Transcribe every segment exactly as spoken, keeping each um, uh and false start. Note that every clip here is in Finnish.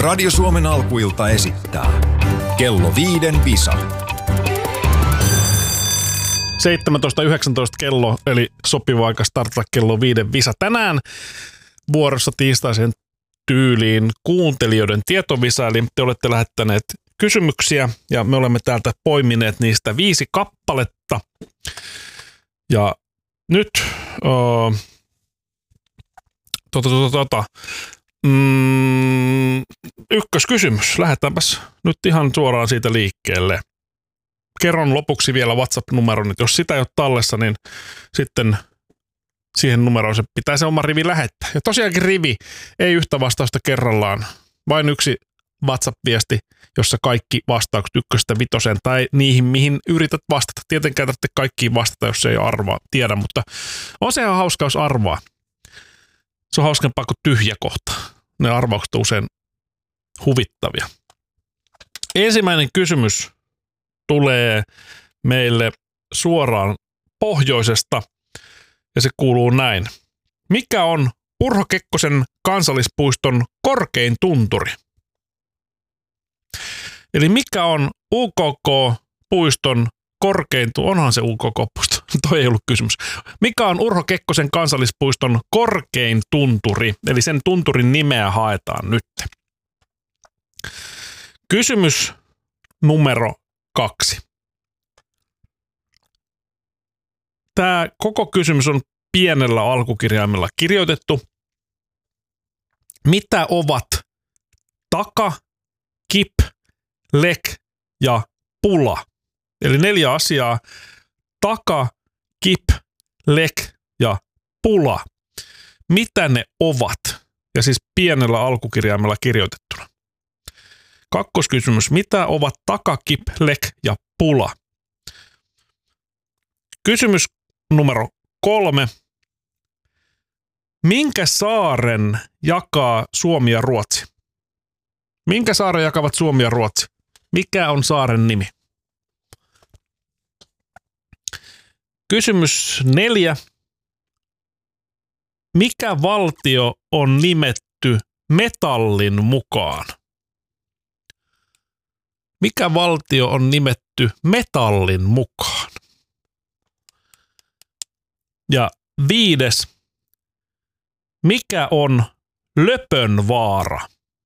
Radio Suomen alkuilta esittää Kello viiden visa. seitsemäntoista yhdeksäntoista kello, eli sopiva aika startata kello viiden visa. Tänään vuorossa tiistaisen tyyliin kuuntelijoiden tietovisa, eli te olette lähettäneet kysymyksiä ja me olemme täältä poimineet niistä viisi kappaletta. Ja nyt uh, tota, tota, tota, mm, ykköskysymys. Lähdetäänpäs nyt ihan suoraan siitä liikkeelle. Kerron lopuksi vielä WhatsApp-numeron, että jos sitä ei ole tallessa, niin sitten siihen numeroon se pitää se oma rivi lähettää. Ja tosiaankin rivi, ei yhtä vastausta kerrallaan, vain yksi WhatsApp-viesti, jossa kaikki vastaukset ykköstä vitoseen tai niihin, mihin yrität vastata. Tietenkään tarvitse kaikkiin vastata, jos ei arvaa, tiedä, mutta on se ihan hauska, jos arvaa. Se on hauskempaa kuin tyhjä kohta. Ne arvaukset on usein huvittavia. Ensimmäinen kysymys tulee meille suoraan pohjoisesta ja se kuuluu näin. Mikä on Urho Kekkosen kansallispuiston korkein tunturi? Eli mikä on U K K-puiston korkein tunturi? Onhan se U K K-puisto. Toi ei ollut kysymys. Mikä on Urho Kekkosen kansallispuiston korkein tunturi? Eli sen tunturin nimeä haetaan nyt. Kysymys numero kaksi. Tämä koko kysymys on pienellä alkukirjaimella kirjoitettu. Mitä ovat taka, kip, lek ja pula? Eli neljä asiaa. Taka, kip, lek ja pula. Mitä ne ovat? Ja siis pienellä alkukirjaimella kirjoitettuna. Kakkoskysymys. Mitä ovat taka, kip, lek ja pula? Kysymys numero kolme. Minkä saaren jakaa Suomi ja Ruotsi? Minkä saaren jakavat Suomi ja Ruotsi? Mikä on saaren nimi? Kysymys neljä. Mikä valtio on nimetty metallin mukaan? Mikä valtio on nimetty metallin mukaan? Ja viides. Mikä on Löpönvaara?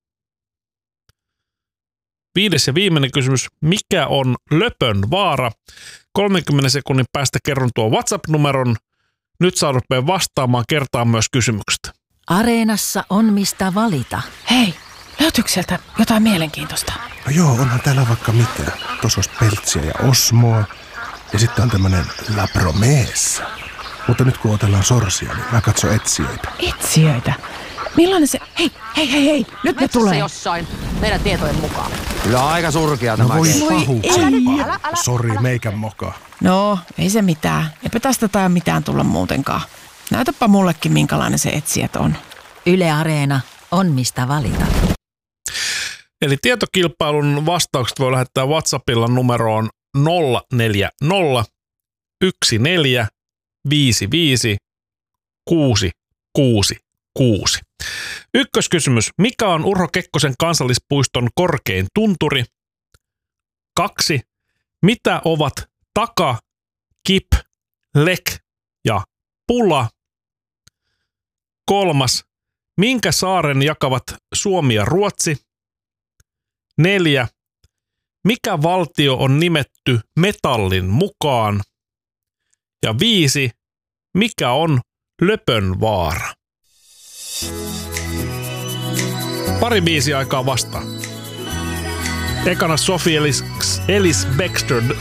Viides ja viimeinen kysymys. Mikä on Löpönvaara? kolmenkymmenen sekunnin päästä kerron tuo WhatsApp-numeron. Nyt saa rupea vastaamaan kertaan myös kysymykset. Areenassa on mistä valita. Hei, löytyykö sieltä jotain mielenkiintoista? No joo, onhan täällä vaikka mitä. Tuossa olisi Peltsiä ja Osmoa. Ja sitten on tämmönen La Promessa. Mutta nyt kun otellaan sorsia, niin mä katson etsijöitä. Etsijöitä? Millainen se... Hei, hei, hei, hei, nyt ne tulee. Jossain, meidän tietojen mukaan. Kyllä aika surkea tämä. No voi kenttä. pahuksempaa. Sori, meikän moka. No, ei se mitään. Eipä tästä tai mitään tulla muutenkaan. Näytäpä mullekin, minkälainen se etsijät on. Yle Areena on mistä valita. Eli tietokilpailun vastaukset voi lähettää WhatsAppilla numeroon nolla neljä nolla yksi neljä viisi viisi kuusi kuusi kuusi. Ykköskysymys. Mikä on Urho Kekkosen kansallispuiston korkein tunturi? Kaksi. Mitä ovat taka, kip, lek ja pula? Kolmas. Minkä saaren jakavat Suomi ja Ruotsi? Neljä. Mikä valtio on nimetty metallin mukaan? Ja viisi. Mikä on Löpönvaara? Pari biisiä aikaa vastaan. Ekana Sophie Ellis, Ellis Bextor